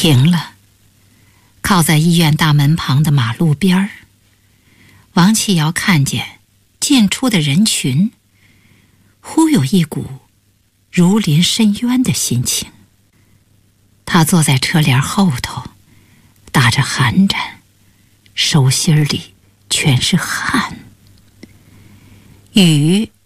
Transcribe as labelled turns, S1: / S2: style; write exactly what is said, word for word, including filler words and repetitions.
S1: 停了，靠在医院大门旁的马路边儿。王启尧看见进出的人群，忽有一股如临深渊的心情。他坐在车帘后头，打着寒颤，手心里全是汗。雨